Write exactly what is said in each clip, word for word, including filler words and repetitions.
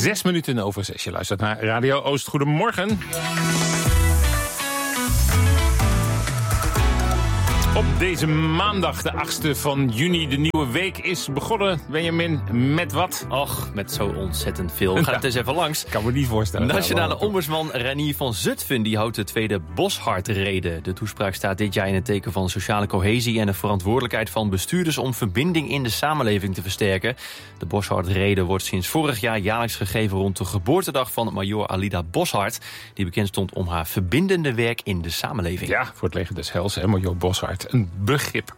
Zes minuten over zes. Je luistert naar Radio Oost. Goedemorgen. Op deze maandag, de achtste van juni, de nieuwe week is begonnen. Benjamin, met wat? Och, met zo ontzettend veel. We gaan het eens even langs. Ik kan me niet voorstellen. Nationale ombudsman Renier van Zutphen die houdt de tweede Boshart-rede. De toespraak staat dit jaar in het teken van sociale cohesie en de verantwoordelijkheid van bestuurders om verbinding in de samenleving te versterken. De Boshart-rede wordt sinds vorig jaar jaarlijks gegeven rond de geboortedag van Major Alida Boshart, die bekend stond om haar verbindende werk in de samenleving. Ja, voor het leger des Heils, hè, Major Boshart. Een begrip.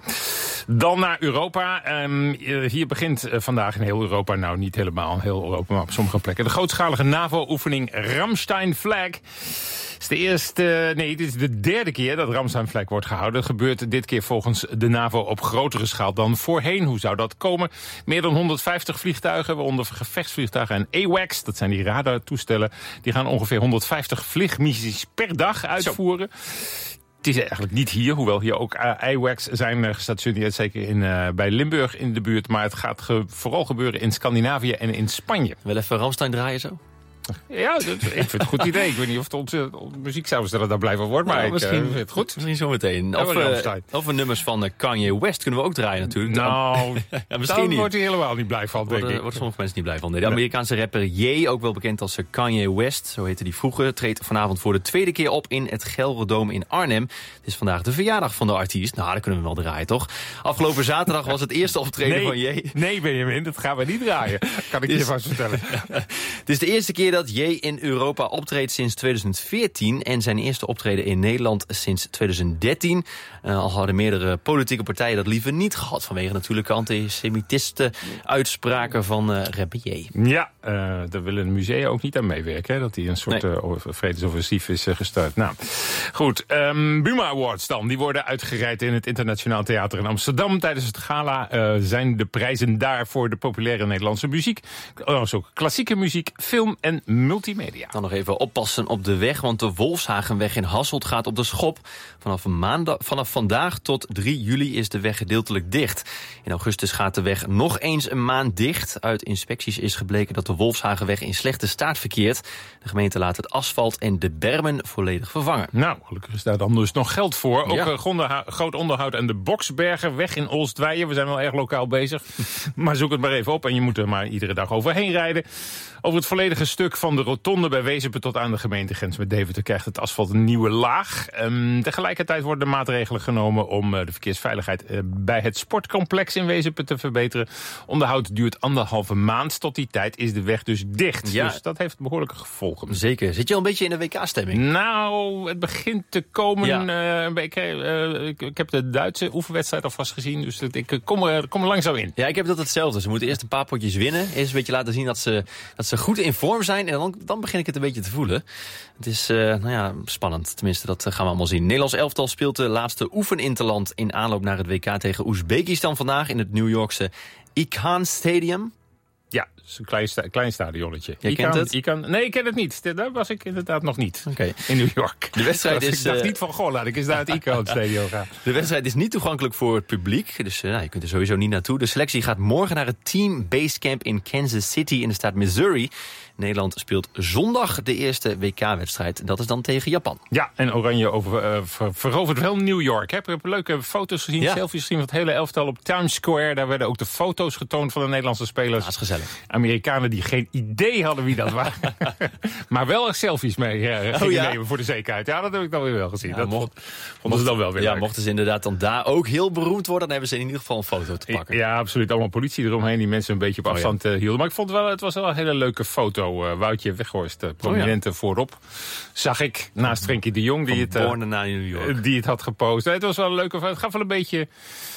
Dan naar Europa. Um, hier begint uh, vandaag in heel Europa, nou niet helemaal heel Europa, maar op sommige plekken, de grootschalige NAVO-oefening Ramstein Flag. Het is de eerste, nee, dit is de derde keer dat Ramstein Flag wordt gehouden. Dat gebeurt dit keer volgens de NAVO op grotere schaal dan voorheen. Hoe zou dat komen? Meer dan honderdvijftig vliegtuigen, waaronder gevechtsvliegtuigen en AWACS, dat zijn die radartoestellen, die gaan ongeveer honderdvijftig vliegmissies per dag uitvoeren. Zo. Het is eigenlijk niet hier, hoewel hier ook uh, AWACS zijn uh, gestationeerd, zeker in, uh, bij Limburg in de buurt. Maar het gaat ge- vooral gebeuren in Scandinavië en in Spanje. Wel even Ramstein draaien zo? Ja, dat, ik vind het een goed idee. Ik weet niet of het onze, onze muziekzamensteller daar blij van wordt, maar nou, ik misschien, uh, vind het goed. Misschien zometeen. Of, uh, of een nummers van uh, Kanye West kunnen we ook draaien natuurlijk. Nou, ja, misschien daar niet. wordt hij helemaal niet blij van, denk Worden, ik. worden sommige mensen niet blij van. De Amerikaanse rapper Ye, ook wel bekend als Kanye West, zo heette die vroeger, treedt vanavond voor de tweede keer op in het Gelredome in Arnhem. Het is vandaag de verjaardag van de artiest. Nou, dat kunnen we wel draaien, toch? Afgelopen zaterdag was het eerste optreden nee, van Ye. Nee, Benjamin, dat gaan we niet draaien. Kan ik je vast vertellen. Het is de eerste keer dat Ye in Europa Europa optreedt sinds tweeduizend veertien... en zijn eerste optreden in Nederland sinds tweeduizend dertien. Uh, al hadden meerdere politieke partijen dat liever niet gehad... vanwege natuurlijk antisemitistische uitspraken van uh, rapper Ye. Ja, uh, daar willen musea ook niet aan meewerken... Hè, dat hij een soort nee. uh, vredesoffensief is uh, gestart. Nou, goed. Um, Buma Awards dan. Die worden uitgereikt in het Internationaal Theater in Amsterdam. Tijdens het gala uh, zijn de prijzen daar voor de populaire Nederlandse muziek. Uh, ook klassieke muziek, film en multimedia. Dan nog even oppassen op de weg, want de Wolfshagenweg in Hasselt gaat op de schop. Vanaf, maandag, vanaf vandaag tot drie juli is de weg gedeeltelijk dicht. In augustus gaat de weg nog eens een maand dicht. Uit inspecties is gebleken dat de Wolfshagenweg in slechte staat verkeert. De gemeente laat het asfalt en de bermen volledig vervangen. Nou, gelukkig is daar dan dus nog geld voor. Ook ja. uh, groot onderhoud aan de Boksbergerweg in Oostwijen. We zijn wel erg lokaal bezig. Maar zoek het maar even op en je moet er maar iedere dag overheen rijden. Over het volledige stuk van de rotonde bij Wezenpen tot aan de gemeentegrens met Deventer krijgt het asfalt een nieuwe laag. Um, tegelijkertijd worden er maatregelen genomen om uh, de verkeersveiligheid uh, bij het sportcomplex in Wezenpen te verbeteren. Onderhoud duurt anderhalve maand. Tot die tijd is de weg dus dicht. Ja. Dus dat heeft behoorlijke gevolgen. Zeker. Zit je al een beetje in de W K-stemming? Nou, het begint te komen. Ja. Uh, een beetje, uh, ik, ik heb de Duitse oefenwedstrijd alvast gezien, dus ik kom er, kom er langzaam in. Ja, ik heb dat hetzelfde. Ze moeten eerst een paar potjes winnen. Eerst een beetje laten zien dat ze, dat ze goed in vorm zijn. En dan, dan begin ik het een beetje te voelen. Het is uh, nou ja, spannend. Tenminste, dat gaan we allemaal zien. Nederlands elftal speelt de laatste oefeninterland in aanloop naar het W K tegen Oezbekistan vandaag in het New Yorkse Ikhan Stadium. Ja, het is een klein, sta- klein stadionnetje. Jij Ikan, kent het? Ikan, nee, ik ken het niet. Daar was ik inderdaad nog niet. Okay. In New York. De wedstrijd dus is, ik dacht uh, niet van, goh, laat ik eens naar het Ikan Stadion gaan. De wedstrijd is niet toegankelijk voor het publiek. Dus uh, nou, je kunt er sowieso niet naartoe. De selectie gaat morgen naar het Team Basecamp in Kansas City in de staat Missouri. Nederland speelt zondag de eerste W K-wedstrijd. Dat is dan tegen Japan. Ja, en Oranje over, uh, ver, verovert wel New York. Hè? Ik heb leuke foto's gezien, ja. selfies gezien van het hele elftal op Times Square. Daar werden ook de foto's getoond van de Nederlandse spelers. Ja, dat is gezellig. Amerikanen die geen idee hadden wie dat waren. Maar wel selfies mee uh, gingen oh, ja? nemen voor de zekerheid. Ja, dat heb ik dan weer wel gezien. Ja, dat mocht, vonden ze dan wel weer Ja, leuk. mochten ze inderdaad dan daar ook heel beroemd worden, dan hebben ze in ieder geval een foto te pakken. Ja, absoluut. Allemaal politie eromheen die mensen een beetje op afstand oh, ja. uh, hielden. Maar ik vond het wel, het was wel een hele leuke foto. Uh, Woutje Weghorst, uh, prominente oh, ja. voorop. Zag ik naast Frenkie de Jong die het, uh, naar New York. die het had gepost. Het was wel een leuke foto. Het gaf wel een beetje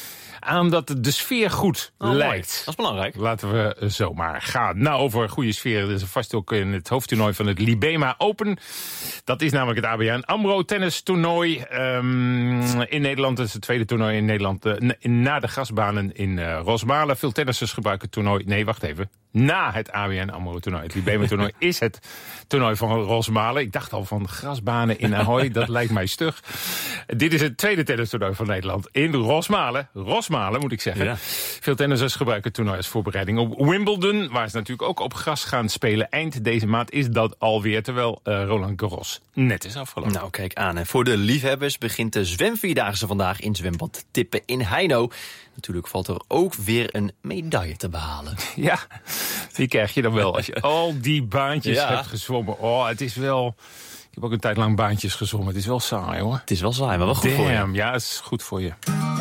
aan dat de sfeer goed oh, lijkt. Mooi. Dat is belangrijk. Laten we zomaar gaan. Nou, over goede sfeer. Dat is vast ook in het hoofdtoernooi van het Libema Open. Dat is namelijk het A B N AMRO tennistoernooi um, in Nederland. Dat is het tweede toernooi in Nederland. Uh, na de grasbanen in uh, Rosmalen. Veel tennissers gebruiken het toernooi. Nee, wacht even. na het A B N AMRO-toernooi. Het Libema-toernooi is het toernooi van Rosmalen. Ik dacht al van grasbanen in Ahoy, dat lijkt mij stug. Dit is het tweede tennistoernooi van Nederland in Rosmalen. Rosmalen, moet ik zeggen. Ja. Veel tennissers gebruiken het toernooi als voorbereiding op Wimbledon, waar ze natuurlijk ook op gras gaan spelen. Eind deze maand is dat alweer, terwijl uh, Roland Garros net is afgelopen. Nou, kijk aan. En voor de liefhebbers begint de zwemvierdaagse vandaag in zwembad Tippen in Heino. Natuurlijk valt er ook weer een medaille te behalen. Ja, die krijg je dan wel als je al die baantjes ja. hebt gezwommen. Oh, het is wel... Ik heb ook een tijd lang baantjes gezwommen. Het is wel saai, hoor. Het is wel saai, maar wel goed Damn, voor je. Ja, het is goed voor je.